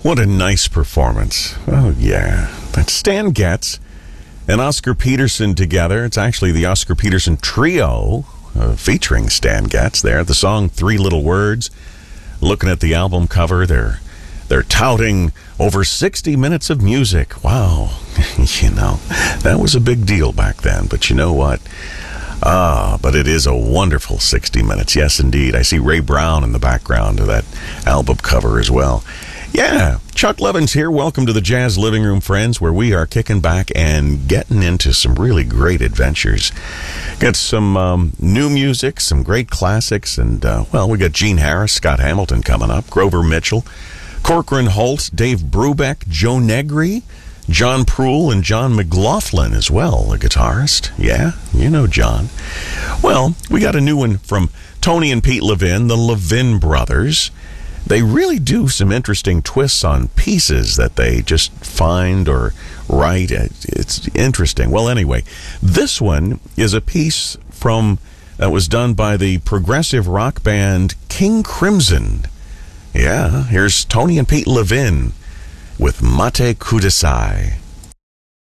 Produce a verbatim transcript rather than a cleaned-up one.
What a nice performance. Oh, yeah. That's Stan Getz and Oscar Peterson together. It's actually the Oscar Peterson Trio uh, featuring Stan Getz there. The song Three Little Words. Looking at the album cover, they're, they're touting over sixty minutes of music. Wow. You know, that was a big deal back then. But you know what? Ah, but it is a wonderful sixty minutes. Yes, indeed. I see Ray Brown in the background of that album cover as well. Yeah, Chuck Levins here. Welcome to the Jazz Living Room, friends, where we are kicking back and getting into some really great adventures. Got some um, new music, some great classics, and, uh, well, we got Gene Harris, Scott Hamilton coming up, Grover Mitchell, Corcoran Holt, Dave Brubeck, Joe Negri, John Proul, and John McLaughlin as well, a guitarist. Yeah, you know John. Well, we got a new one from Tony and Pete Levin, the Levin Brothers. They really do some interesting twists on pieces that they just find or write. It's interesting. Well, anyway, this one is a piece from that was done by the progressive rock band King Crimson. Yeah, here's Tony and Pete Levin with Mate Kudasai.